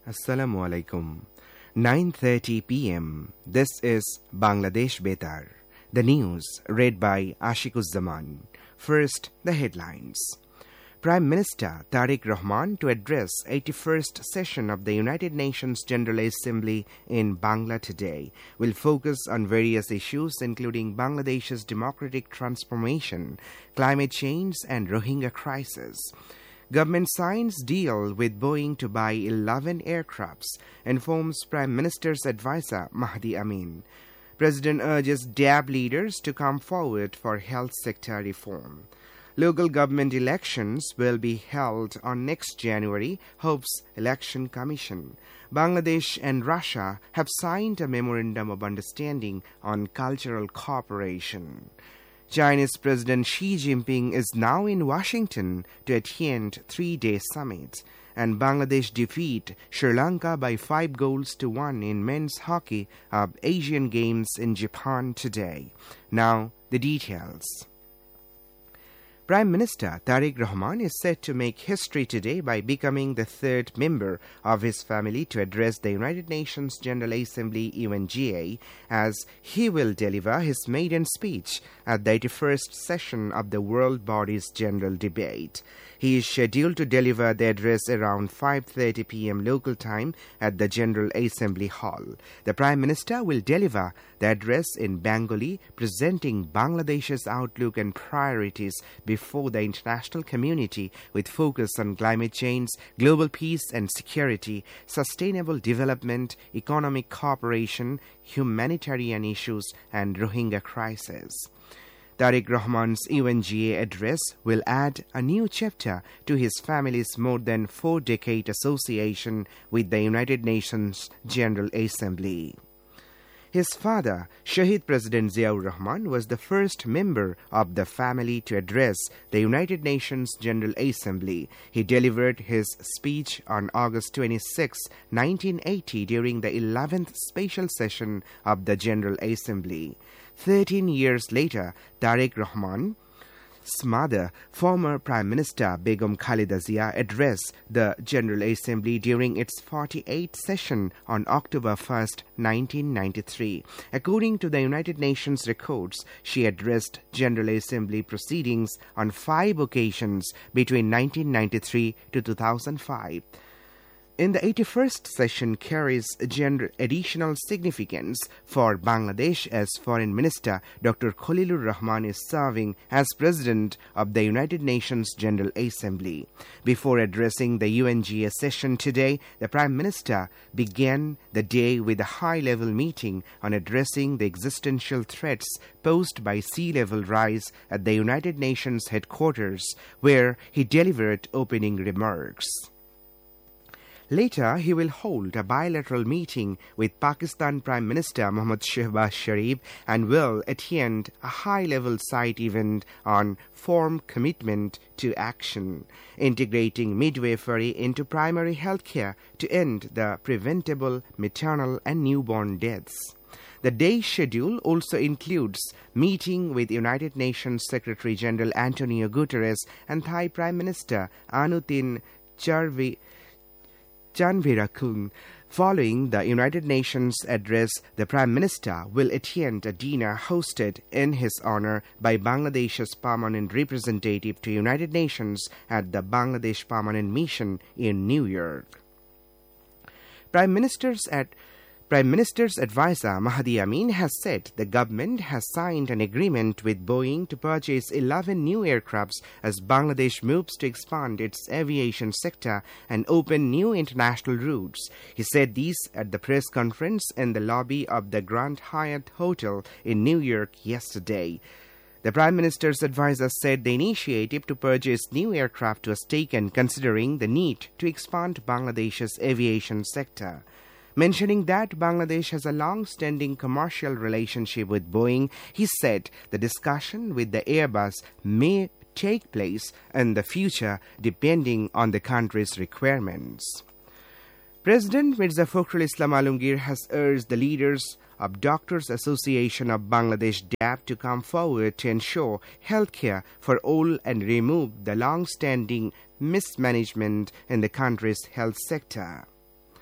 Assalamu alaikum. 9:30 p.m. This is Bangladesh Betar. The news read by Ashiquzzaman. First, the headlines. Prime Minister Tariq Rahman to address 81st session of the United Nations General Assembly in Bangla today will focus on various issues including Bangladesh's democratic transformation, climate change and Rohingya crisis. Government signs deal with Boeing to buy 11 aircrafts, informs Prime Minister's advisor Mahdi Amin. President urges DAB leaders to come forward for health sector reform. Local government elections will be held on next January, hopes Election Commission. Bangladesh and Russia have signed a memorandum of understanding on cultural cooperation. Chinese President Xi Jinping is now in Washington to attend three-day summit, and Bangladesh defeat Sri Lanka by 5-1 in men's hockey of Asian Games in Japan today. Now, the details. Prime Minister Tariq Rahman is set to make history today by becoming the third member of his family to address the United Nations General Assembly UNGA, as he will deliver his maiden speech at the 81st session of the World Body's General Debate. He is scheduled to deliver the address around 5:30 p.m. local time at the General Assembly Hall. The Prime Minister will deliver the address in Bengali, presenting Bangladesh's outlook and priorities before the international community with focus on climate change, global peace and security, sustainable development, economic cooperation, humanitarian issues and Rohingya crisis. Tariq Rahman's UNGA address will add a new chapter to his family's more than 4-decade association with the United Nations General Assembly. His father, Shahid President Ziaur Rahman, was the first member of the family to address the United Nations General Assembly. He delivered his speech on August 26, 1980 during the 11th special session of the General Assembly. 13 years later, Tariq Rahman's mother, former Prime Minister Begum Khalida Zia, addressed the General Assembly during its 48th session on October 1, 1993. According to the United Nations records, she addressed General Assembly proceedings on 5 occasions between 1993 to 2005. In the 81st session carries additional significance for Bangladesh, as Foreign Minister Dr. Khalilur Rahman is serving as President of the United Nations General Assembly. Before addressing the UNGA session today, the Prime Minister began the day with a high-level meeting on addressing the existential threats posed by sea level rise at the United Nations headquarters, where he delivered opening remarks. Later, he will hold a bilateral meeting with Pakistan Prime Minister Mohammad Shehbaz Sharif and will attend a high-level side event on firm commitment to action, integrating midwifery into primary health care to end the preventable maternal and newborn deaths. The day's schedule also includes meeting with United Nations Secretary-General Antonio Guterres and Thai Prime Minister Anutin Chanvirakul. Following the United Nations address, the Prime Minister will attend a dinner hosted in his honor by Bangladesh's permanent representative to United Nations at the Bangladesh Permanent Mission in New York. Prime Minister's advisor Mahdi Amin has said the government has signed an agreement with Boeing to purchase 11 new aircrafts as Bangladesh moves to expand its aviation sector and open new international routes. He said this at the press conference in the lobby of the Grand Hyatt Hotel in New York yesterday. The Prime Minister's advisor said the initiative to purchase new aircraft was taken considering the need to expand Bangladesh's aviation sector. Mentioning that Bangladesh has a long-standing commercial relationship with Boeing, he said the discussion with the Airbus may take place in the future depending on the country's requirements. President Mirza Fakhrul Islam Alamgir has urged the leaders of Doctors Association of Bangladesh DAP to come forward to ensure health care for all and remove the long-standing mismanagement in the country's health sector.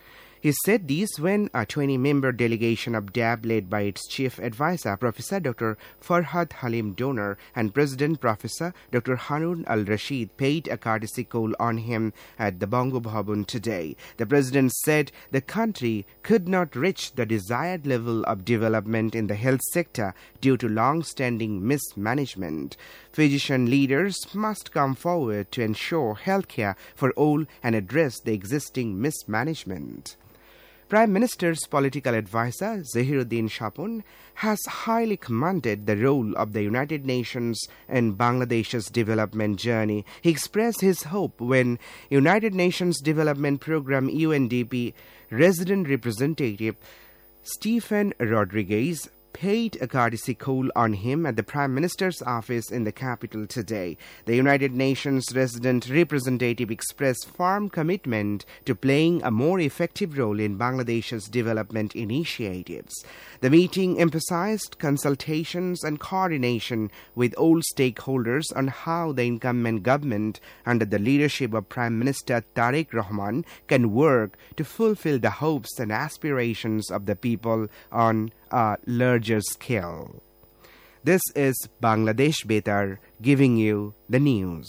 He said this when a 20-member delegation of DAB led by its chief advisor, Professor Dr. Farhad Halim Donor, and President Professor Dr. Harun al-Rashid paid a courtesy call on him at the Bongo Bhavan today. The president said the country could not reach the desired level of development in the health sector due to long-standing mismanagement. Physician leaders must come forward to ensure healthcare for all and address the existing mismanagement. Prime Minister's political advisor, Zahiruddin Shapun, has highly commended the role of the United Nations in Bangladesh's development journey. He expressed his hope when United Nations Development Programme UNDP resident representative Stephen Rodriguez paid a courtesy call on him at the Prime Minister's office in the capital today. The United Nations resident representative expressed firm commitment to playing a more effective role in Bangladesh's development initiatives. The meeting emphasized consultations and coordination with all stakeholders on how the incumbent government under the leadership of Prime Minister Tariq Rahman can work to fulfill the hopes and aspirations of the people on a larger scale. This is Bangladesh Betar giving you the news.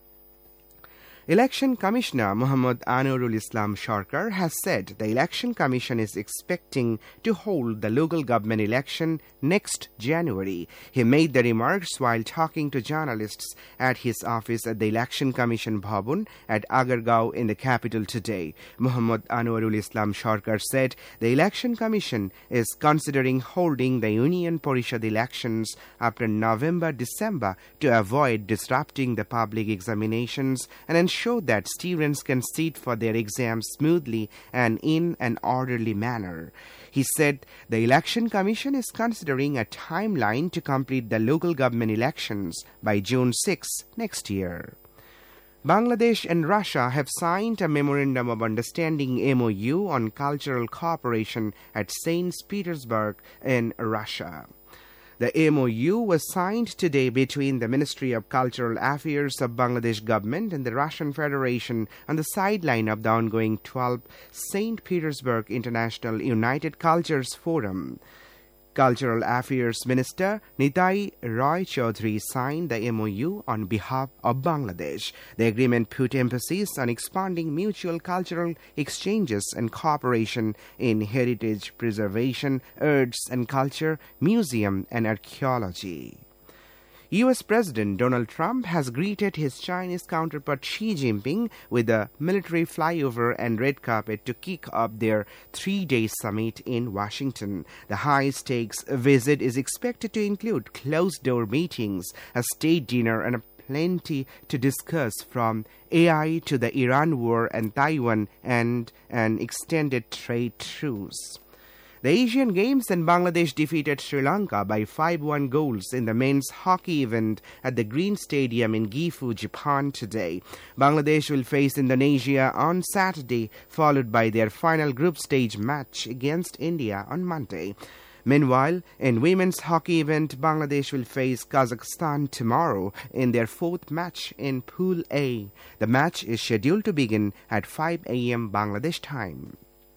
Election Commissioner Muhammad Anwarul Islam Sarkar has said the Election Commission is expecting to hold the local government election next January. He made the remarks while talking to journalists at his office at the Election Commission Bhavan at Agargaon in the capital today. Muhammad Anwarul Islam Sarkar said the Election Commission is considering holding the Union Parishad elections after November-December to avoid disrupting the public examinations and ensure that students can sit for their exams smoothly and in an orderly manner. He said the Election Commission is considering a timeline to complete the local government elections by June 6 next year. Bangladesh and Russia have signed a Memorandum of Understanding MOU on cultural cooperation at St. Petersburg in Russia. The MOU was signed today between the Ministry of Cultural Affairs of Bangladesh government and the Russian Federation on the sideline of the ongoing 12th St. Petersburg International United Cultures Forum. Cultural Affairs Minister Nitai Roy Chaudhary signed the MOU on behalf of Bangladesh. The agreement put emphasis on expanding mutual cultural exchanges and cooperation in heritage preservation, arts and culture, museum and archaeology. U.S. President Donald Trump has greeted his Chinese counterpart Xi Jinping with a military flyover and red carpet to kick off their three-day summit in Washington. The high-stakes visit is expected to include closed-door meetings, a state dinner, and plenty to discuss from AI to the Iran war and Taiwan and an extended trade truce. The Asian Games and Bangladesh defeated Sri Lanka by 5-1 goals in the men's hockey event at the Green Stadium in Gifu, Japan today. Bangladesh will face Indonesia on Saturday, followed by their final group stage match against India on Monday. Meanwhile, in women's hockey event, Bangladesh will face Kazakhstan tomorrow in their fourth match in Pool A. The match is scheduled to begin at 5 a.m. Bangladesh time.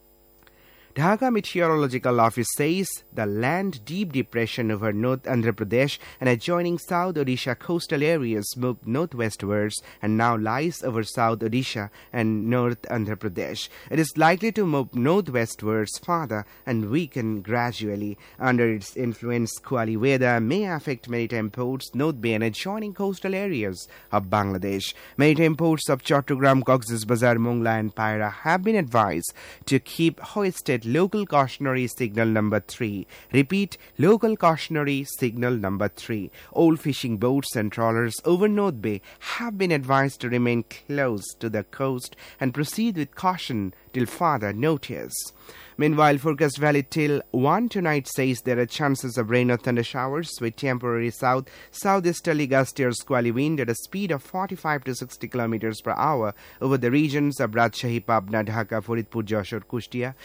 Dhaka Meteorological Office says the land deep depression over North Andhra Pradesh and adjoining South Odisha coastal areas moved northwestwards and now lies over South Odisha and North Andhra Pradesh. It is likely to move northwestwards further and weaken gradually. Under its influence, Kuali weather may affect maritime ports, North Bay and adjoining coastal areas of Bangladesh. Maritime ports of Chattogram, Cox's Bazar, Mongla and Paira have been advised to keep hoisted local cautionary signal number 3. Repeat, local cautionary signal number 3. All fishing boats and trawlers over North Bay have been advised to remain close to the coast and proceed with caution till further notice. Meanwhile, forecast valid till 1 tonight says there are chances of rain or thunder showers with temporary southeasterly gusty or squally wind at a speed of 45 to 60 kilometers per hour over the regions of Rajshahi, Pabna, Dhaka, Faridpur, Jashore, Kushtia, Khulna,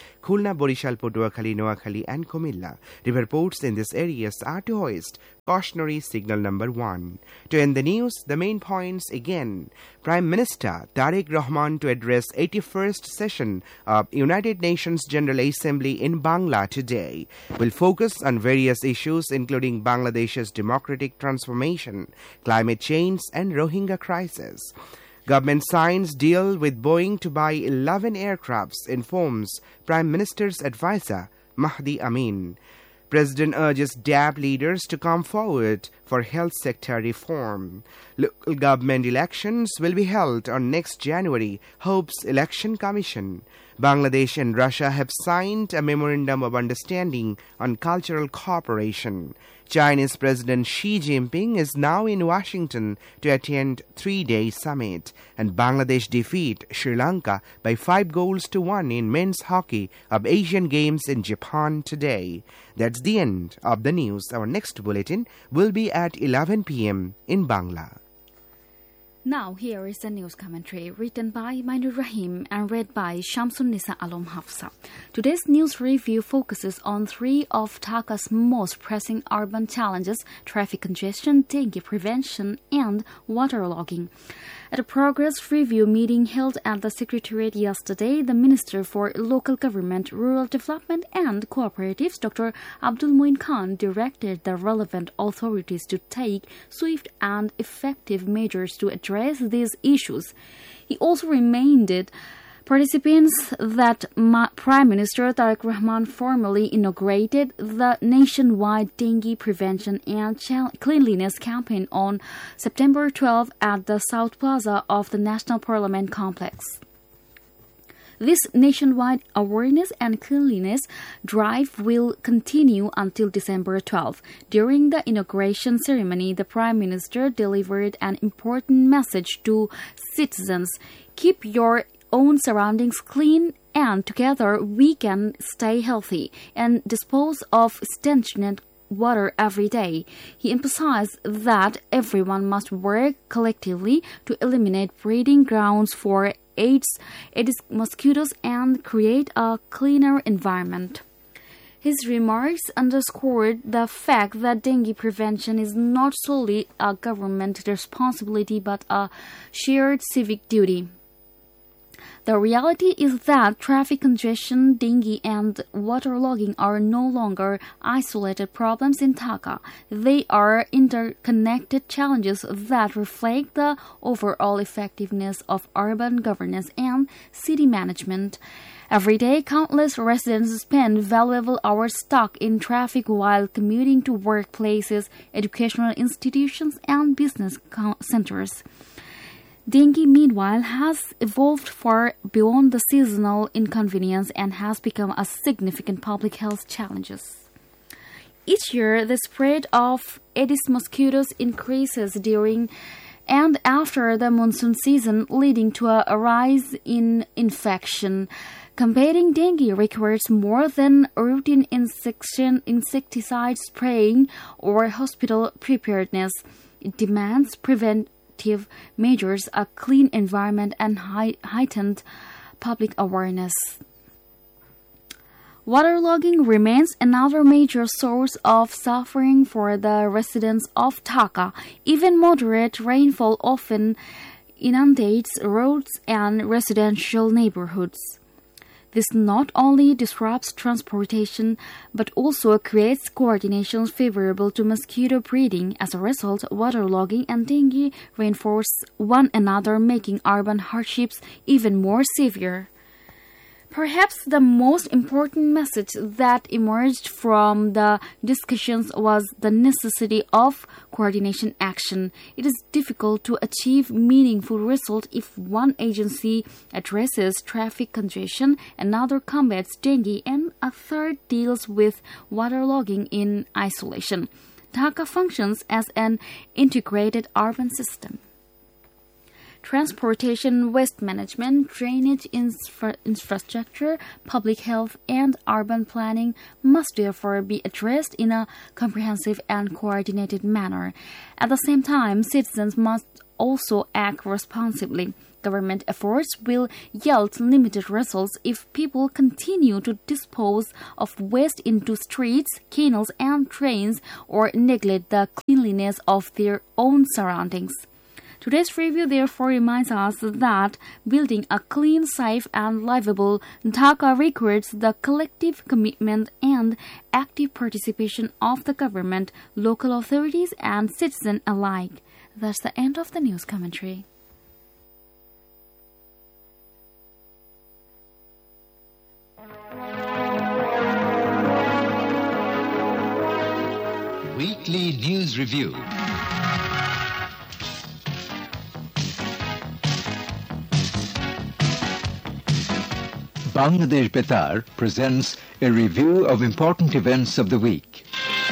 Khulna, Borishal, Potuakhali, Noakhali and Comilla. River ports in these areas are to hoist cautionary signal number 1. To end the news, the main points again. Prime Minister Tariq Rahman to address 81st session of United Nations General Assembly in Bangla today will focus on various issues including Bangladesh's democratic transformation, climate change and Rohingya crisis. Government signs deal with Boeing to buy 11 aircrafts, informs Prime Minister's advisor Mahdi Amin. President urges DAP leaders to come forward for health sector reform. Local government elections will be held on next January, hopes Election Commission. Bangladesh and Russia have signed a memorandum of understanding on cultural cooperation. Chinese President Xi Jinping is now in Washington to attend 3-day summit, and Bangladesh defeat Sri Lanka by 5-1 in men's hockey of Asian Games in Japan today. That's the end of the news. Our next bulletin will be at 11 p.m. in Bangla. Now here is a news commentary written by Mainur Rahim and read by Shamsun Nisa Alom Hafsa. Today's news review focuses on 3 of Dhaka's most pressing urban challenges: traffic congestion, dengue prevention, and waterlogging. At a progress review meeting held at the Secretariat yesterday, the Minister for Local Government, Rural Development and Cooperatives, Dr. Abdul Moin Khan, directed the relevant authorities to take swift and effective measures to address these issues. He also reminded participants that Prime Minister Tariq Rahman formally inaugurated the nationwide dengue prevention and cleanliness campaign on September 12 at the South Plaza of the National Parliament Complex. This nationwide awareness and cleanliness drive will continue until December 12. During the inauguration ceremony, the Prime Minister delivered an important message to citizens: keep your own surroundings clean, and together we can stay healthy and dispose of stagnant water every day. He emphasized that everyone must work collectively to eliminate breeding grounds for Aedes mosquitoes and create a cleaner environment. His remarks underscored the fact that dengue prevention is not solely a government responsibility but a shared civic duty. The reality is that traffic congestion, dengue, and waterlogging are no longer isolated problems in Dhaka. They are interconnected challenges that reflect the overall effectiveness of urban governance and city management. Every day, countless residents spend valuable hours stuck in traffic while commuting to workplaces, educational institutions, and business centers. Dengue, meanwhile, has evolved far beyond the seasonal inconvenience and has become a significant public health challenge. Each year, the spread of Aedes mosquitoes increases during and after the monsoon season, leading to a rise in infection. Combating dengue requires more than routine insecticide spraying or hospital preparedness. It demands preventive measures, a clean environment, and heightened public awareness. Waterlogging remains another major source of suffering for the residents of Dhaka. Even moderate rainfall often inundates roads and residential neighborhoods. This not only disrupts transportation, but also creates coordination favorable to mosquito breeding. As a result, waterlogging and dengue reinforce one another, making urban hardships even more severe. Perhaps the most important message that emerged from the discussions was the necessity of coordination action. It is difficult to achieve meaningful results if one agency addresses traffic congestion, another combats dengue, and a third deals with waterlogging in isolation. Dhaka functions as an integrated urban system. Transportation, waste management, drainage infrastructure, public health, and urban planning must therefore be addressed in a comprehensive and coordinated manner. At the same time, citizens must also act responsibly. Government efforts will yield limited results if people continue to dispose of waste into streets, canals, and drains or neglect the cleanliness of their own surroundings. Today's review therefore reminds us that building a clean, safe, and livable Dhaka requires the collective commitment and active participation of the government, local authorities, and citizens alike. That's the end of the news commentary. Weekly News Review. Bangladesh Betar presents a review of important events of the week.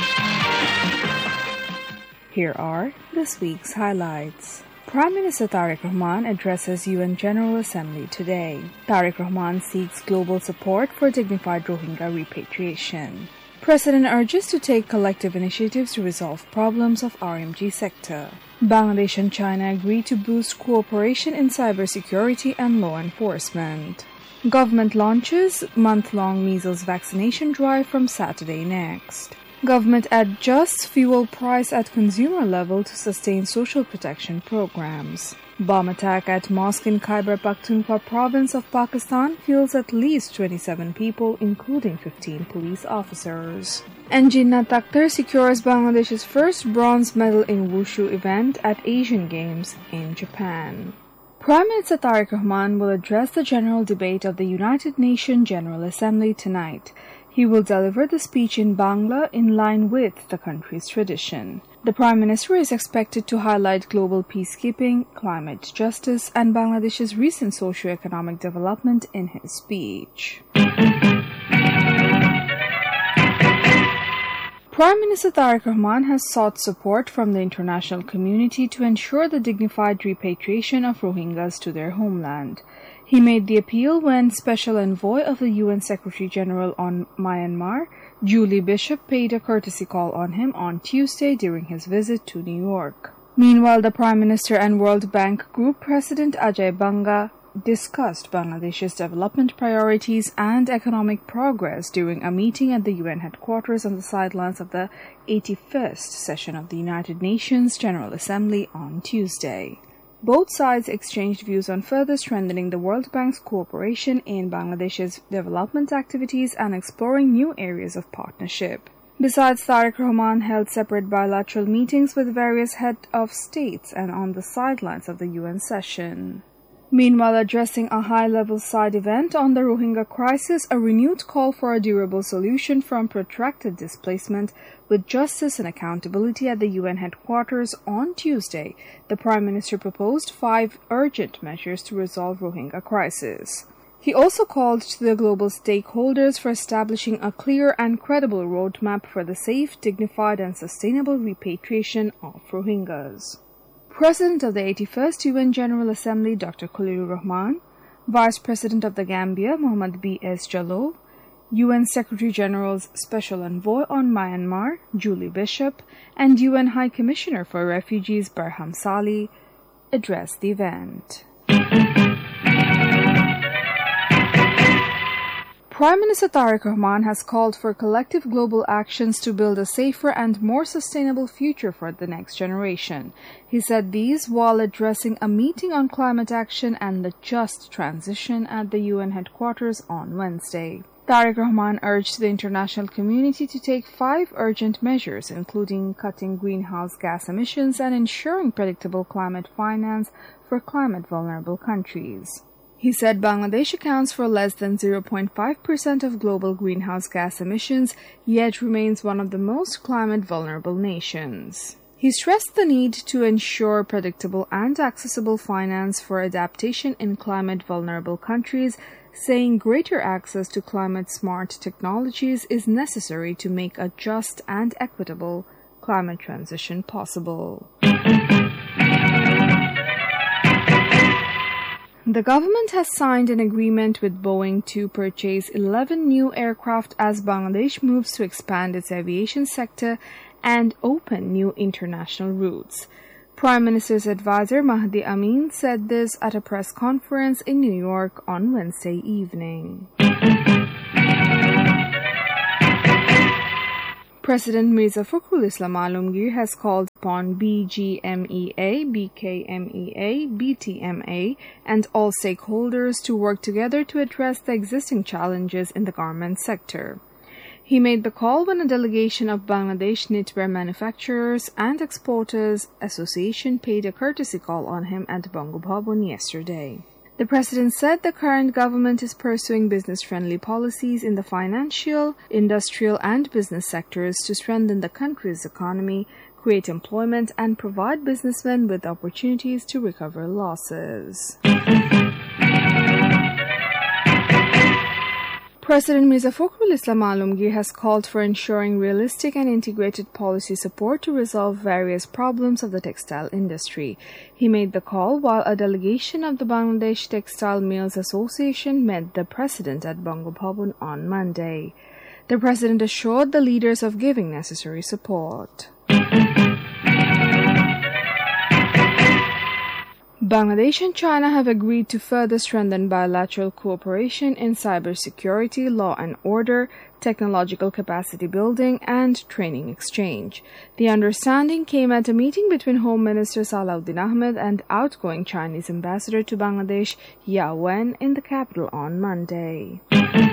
Here are this week's highlights. Prime Minister Tariq Rahman addresses UN General Assembly today. Tariq Rahman seeks global support for dignified Rohingya repatriation. President urges to take collective initiatives to resolve problems of RMG sector. Bangladesh and China agree to boost cooperation in cybersecurity and law enforcement. Government launches month-long measles vaccination drive from Saturday next. Government adjusts fuel price at consumer level to sustain social protection programs. Bomb attack at mosque in Khyber Pakhtunkhwa province of Pakistan kills at least 27 people, including 15 police officers. And Jinnat Akhtar secures Bangladesh's first bronze medal in Wushu event at Asian Games in Japan. Prime Minister Tariq Rahman will address the general debate of the United Nations General Assembly tonight. He will deliver the speech in Bangla in line with the country's tradition. The Prime Minister is expected to highlight global peacekeeping, climate justice, and Bangladesh's recent socio-economic development in his speech. Prime Minister Tariq Rahman has sought support from the international community to ensure the dignified repatriation of Rohingyas to their homeland. He made the appeal when Special Envoy of the UN Secretary-General on Myanmar, Julie Bishop, paid a courtesy call on him on Tuesday during his visit to New York. Meanwhile, the Prime Minister and World Bank Group President Ajay Banga discussed Bangladesh's development priorities and economic progress during a meeting at the UN headquarters on the sidelines of the 81st session of the United Nations General Assembly on Tuesday. Both sides exchanged views on further strengthening the World Bank's cooperation in Bangladesh's development activities and exploring new areas of partnership. Besides, Tariq Rahman held separate bilateral meetings with various heads of states and on the sidelines of the UN session. Meanwhile, addressing a high-level side event on the Rohingya crisis, a renewed call for a durable solution from protracted displacement with justice and accountability at the UN headquarters on Tuesday, the Prime Minister proposed 5 urgent measures to resolve Rohingya crisis. He also called to the global stakeholders for establishing a clear and credible roadmap for the safe, dignified and sustainable repatriation of Rohingyas. President of the 81st UN General Assembly Dr. Khalilur Rahman, Vice President of the Gambia Mohamed B.S. Jallow, UN Secretary-General's Special Envoy on Myanmar Julie Bishop, and UN High Commissioner for Refugees Barham Salih addressed the event. Prime Minister Tariq Rahman has called for collective global actions to build a safer and more sustainable future for the next generation. He said these while addressing a meeting on climate action and the just transition at the UN headquarters on Wednesday. Tariq Rahman urged the international community to take 5 urgent measures, including cutting greenhouse gas emissions and ensuring predictable climate finance for climate-vulnerable countries. He said Bangladesh accounts for less than 0.5% of global greenhouse gas emissions, yet remains one of the most climate-vulnerable nations. He stressed the need to ensure predictable and accessible finance for adaptation in climate-vulnerable countries, saying greater access to climate-smart technologies is necessary to make a just and equitable climate transition possible. The government has signed an agreement with Boeing to purchase 11 new aircraft as Bangladesh moves to expand its aviation sector and open new international routes. Prime Minister's advisor Mahdi Amin said this at a press conference in New York on Wednesday evening. President Mirza Fakhrul Islam Alamgir has called upon BGMEA, BKMEA, BTMA, and all stakeholders to work together to address the existing challenges in the garment sector. He made the call when a delegation of Bangladesh Knitwear Manufacturers and Exporters Association paid a courtesy call on him at Bango Bhavan yesterday. The president said the current government is pursuing business-friendly policies in the financial, industrial, and business sectors to strengthen the country's economy, create employment, and provide businessmen with opportunities to recover losses. President Mirza Fakhrul Islam Alamgir has called for ensuring realistic and integrated policy support to resolve various problems of the textile industry. He made the call while a delegation of the Bangladesh Textile Mills Association met the president at Bango Bhavan on Monday. The president assured the leaders of giving necessary support. Bangladesh and China have agreed to further strengthen bilateral cooperation in cybersecurity, law and order, technological capacity building, and training exchange. The understanding came at a meeting between Home Minister Salahuddin Ahmed and outgoing Chinese ambassador to Bangladesh, Yao Wen, in the capital on Monday.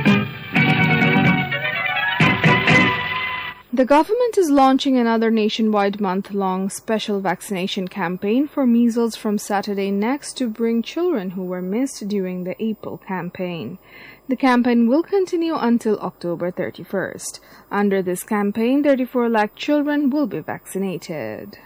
The government is launching another nationwide month-long special vaccination campaign for measles from Saturday next to bring children who were missed during the April campaign. The campaign will continue until October 31st. Under this campaign, 34 lakh children will be vaccinated.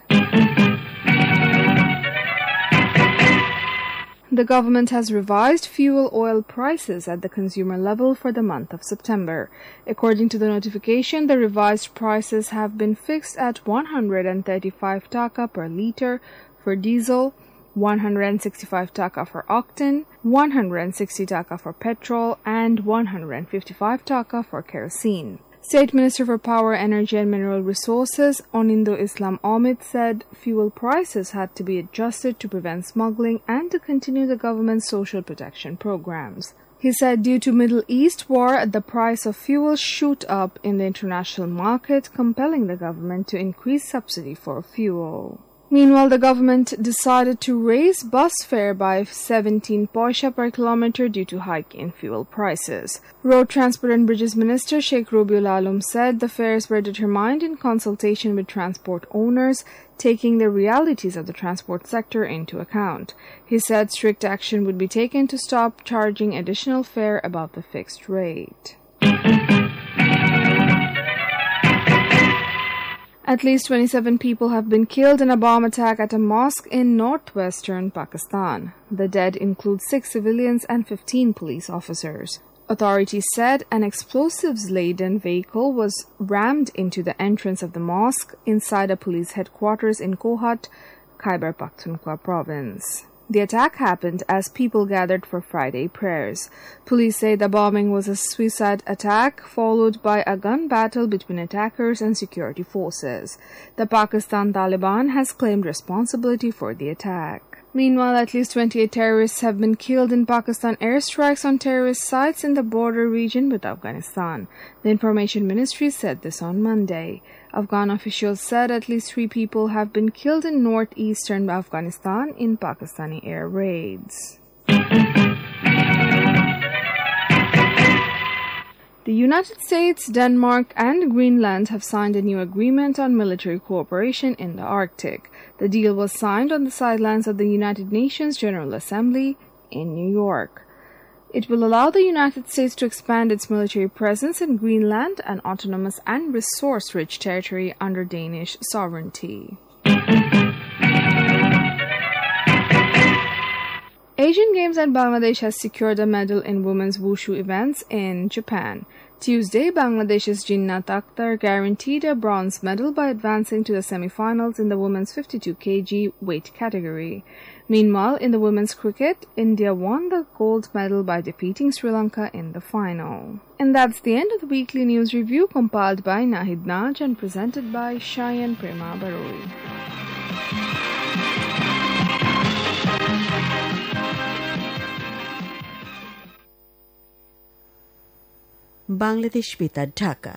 The government has revised fuel oil prices at the consumer level for the month of September. According to the notification, the revised prices have been fixed at 135 taka per litre for diesel, 165 taka for octane, 160 taka for petrol, and 155 taka for kerosene. State Minister for Power, Energy and Mineral Resources, Onindo Islam Ahmed, said fuel prices had to be adjusted to prevent smuggling and to continue the government's social protection programs. He said due to Middle East war, the price of fuel shoot up in the international market, compelling the government to increase subsidy for fuel. Meanwhile, the government decided to raise bus fare by 17 paisa per kilometer due to hike in fuel prices. Road Transport and Bridges Minister Sheikh Rabiul Alam said the fares were determined in consultation with transport owners, taking the realities of the transport sector into account. He said strict action would be taken to stop charging additional fare above the fixed rate. At least 27 people have been killed in a bomb attack at a mosque in northwestern Pakistan. The dead include 6 civilians and 15 police officers. Authorities said an explosives-laden vehicle was rammed into the entrance of the mosque inside a police headquarters in Kohat, Khyber Pakhtunkhwa province. The attack happened as people gathered for Friday prayers. Police say the bombing was a suicide attack followed by a gun battle between attackers and security forces. The Pakistan Taliban has claimed responsibility for the attack. Meanwhile, at least 28 terrorists have been killed in Pakistan airstrikes on terrorist sites in the border region with Afghanistan. The Information Ministry said this on Monday. Afghan officials said at least 3 people have been killed in northeastern Afghanistan in Pakistani air raids. The United States, Denmark, and Greenland have signed a new agreement on military cooperation in the Arctic. The deal was signed on the sidelines of the United Nations General Assembly in New York. It will allow the United States to expand its military presence in Greenland, an autonomous and resource-rich territory under Danish sovereignty. Asian Games and Bangladesh has secured a medal in women's wushu events in Japan. Tuesday, Bangladesh's Jinnat Akhtar guaranteed a bronze medal by advancing to the semi-finals in the women's 52 kg weight category. Meanwhile, in the women's cricket, India won the gold medal by defeating Sri Lanka in the final. And that's the end of the weekly news review compiled by Nahid Naj and presented by Cheyenne Prema Baroi. Bangladesh বেতার, ঢাকা।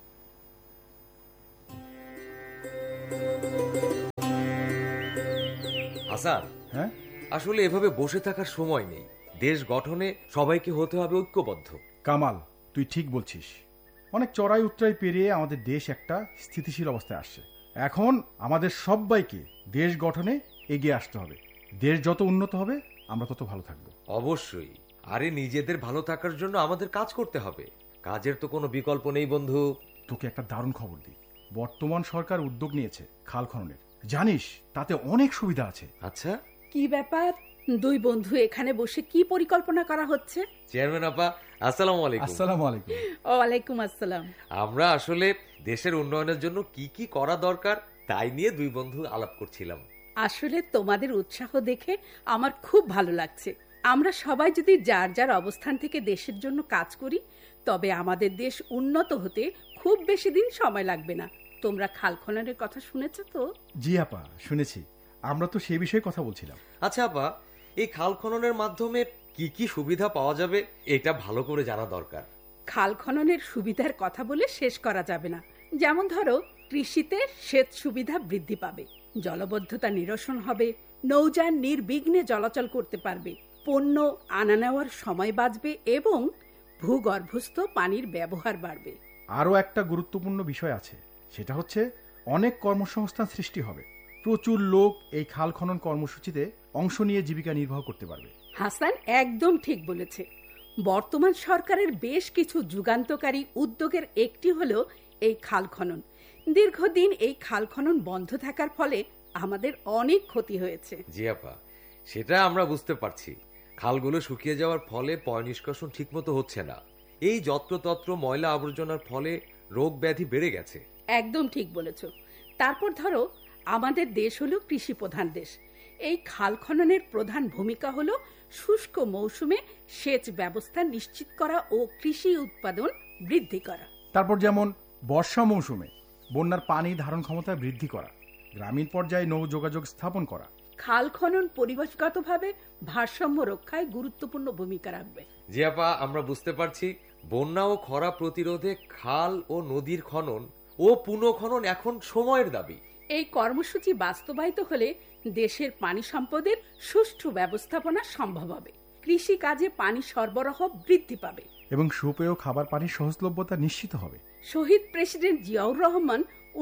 হাসান, হ্যাঁ, আসলে এভাবে বসে থাকার সময় নেই। দেশ গঠনে সবাইকে হতে হবে ঐক্যবদ্ধ। কামাল, তুই ঠিক বলছিস। অনেক চড়াই উতরাই পেরিয়ে আমাদের দেশ একটা স্থিতিশীল অবস্থায় আসছে। এখন আমাদের সবাইকে দেশ গঠনে এগিয়ে আসতে হবে। দেশ যত উন্নত হবে আমরা তত ভালো থাকবো। অবশ্যই। আরে নিজেদের ভালো থাকার জন্য আমাদের কাজ করতে হবে। কাজের তো কোনো বিকল্প নেই বন্ধু। তোকে একটা দারুণ খবর দিই, বর্তমান সরকার উদ্যোগ নিয়েছে খাল খননের। জানিস, তাতে অনেক সুবিধা আছে। আচ্ছা, কি ব্যাপার? দুই বন্ধু এখানে বসে কি পরিকল্পনা করা হচ্ছে? চেয়ারম্যান আপা, আসসালামু আলাইকুম। আসসালামু আলাইকুম। ওয়ালাইকুম আসসালাম। আমরা আসলে দেশের উন্নয়নের জন্য কি কি করা দরকার তাই নিয়ে দুই বন্ধু আলাপ করছিলাম। আসলে তোমাদের উৎসাহ দেখে আমার খুব ভালো লাগছে। আমরা সবাই যদি যার যার অবস্থান থেকে দেশের জন্য কাজ করি, তবে আমাদের দেশ উন্নত হতে খুব বেশি দিন সময় লাগবে না। তোমরা খাল খননের কথা শুনেছ তো? জি আপা, শুনেছি। আমরা তো সেই বিষয়ে কথা বলছিলাম। আচ্ছা আপা, এই খাল খননের মাধ্যমে কি কি সুবিধা পাওয়া যাবে এটা ভালো করে জানা দরকার। খাল খননের সুবিধার কথা বলে শেষ করা যাবে না। যেমন ধরো, কৃষিতে সেচ সুবিধা বৃদ্ধি পাবে, জলবদ্ধতা নিরসন হবে, নৌযান নির্বিঘ্নে চলাচল করতে পারবে, পণ্য আনা নেওয়ার সময় বাঁচবে এবং ভূগর্ভস্থ পানির ব্যবহার বাড়বে। আরও একটা গুরুত্বপূর্ণ বিষয় আছে, সেটা হচ্ছে অনেক কর্মসংস্থান সৃষ্টি হবে। প্রচুর লোক এই খাল খনন কর্মসূচিতে অংশ নিয়ে জীবিকা নির্বাহ করতে পারবে। হাসান একদম ঠিক বলেছে। বর্তমান সরকারের বেশ কিছু যুগান্তকারী উদ্যোগের একটি হলো এই খাল খনন। দীর্ঘদিন এই খাল খনন বন্ধ থাকার ফলে আমাদের অনেক ক্ষতি হয়েছে। জি আপা, সেটা আমরা বুঝতে পারছি। খালগুলো শুকিয়ে যাওয়ার ফলে পয় নিষ্কাশন ঠিকমতো হচ্ছে না। এই যত্রতত্র ময়লা আবর্জনার ফলে রোগ ব্যাধি বেড়ে গেছে। একদম ঠিক বলেছ। তারপর ধরো, আমাদের দেশ হলো কৃষি প্রধান দেশ। এই খাল খননের প্রধান ভূমিকা হলো শুষ্ক মৌসুমে সেচ ব্যবস্থা নিশ্চিত করা ও কৃষি উৎপাদন বৃদ্ধি করা। তারপর যেমন বর্ষা মৌসুমে বন্যার পানি ধারণ ক্ষমতা বৃদ্ধি করা, গ্রামীণ পর্যায়ে নৌ যোগাযোগ স্থাপন করা। খাল খনন পরিবেশগতভাবে ভারসাম্য রক্ষায় গুরুত্বপূর্ণ ভূমিকা রাখবে। জি আপা, আমরা বুঝতে পারছি। বন্যা ও খরা প্রতিরোধে খাল ও নদীর খনন ও পুনঃখনন এখন সময়ের দাবি। এই কর্মসূচি বাস্তবায়িত হলে দেশের পানি সম্পদের সুষ্ঠু ব্যবস্থাপনা সম্ভব হবে, কৃষি কাজে পানি সরবরাহ বৃদ্ধি পাবে এবং সুপেয় খাবার পানির সহজলভ্যতা নিশ্চিত হবে। শহীদ প্রেসিডেন্ট জিয়াউর রহমান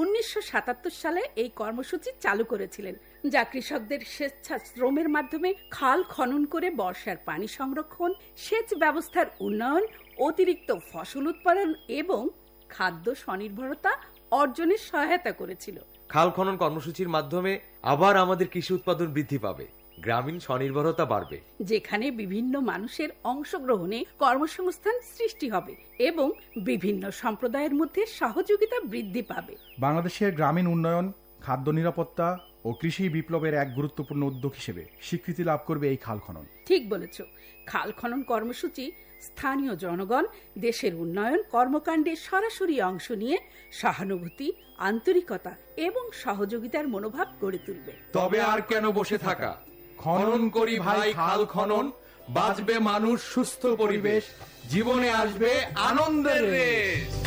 1977 সালে এই কর্মসূচি চালু করেছিলেন, যা কৃষকদের স্বেচ্ছা শ্রমের মাধ্যমে খাল খনন করে বর্ষার পানি সংরক্ষণ, সেচ ব্যবস্থার উন্নয়ন, অতিরিক্ত ফসল উৎপাদন এবং খাদ্য স্বনির্ভরতা অর্জনের সহায়তা করেছিল। খাল খনন কর্মসূচির মাধ্যমে আবার আমাদের কৃষি উৎপাদন বৃদ্ধি পাবে, গ্রামীণ স্বনির্ভরতা বাড়বে, যেখানে বিভিন্ন মানুষের অংশগ্রহণে কর্মসংস্থান সৃষ্টি হবে এবং বিভিন্ন সম্প্রদায়ের মধ্যে সহযোগিতা বৃদ্ধি পাবে। বাংলাদেশের গ্রামীণ উন্নয়ন, খাদ্য নিরাপত্তা ও কৃষি বিপ্লবের এক গুরুত্বপূর্ণ উদ্যোগ হিসেবে স্বীকৃতি লাভ করবে এই খাল খনন। ঠিক বলেছ। খাল খনন কর্মসূচি স্থানীয় জনগণ দেশের উন্নয়ন কর্মকাণ্ডে সরাসরি অংশ নিয়ে সহানুভূতি, আন্তরিকতা এবং সহযোগিতার মনোভাব গড়ে তুলবে। তবে আর কেন বসে থাকা? খনন করি ভাই খাল খনন, বাঁচবে মানুষ, সুস্থ পরিবেশ, জীবনে আসবে আনন্দের রেশ।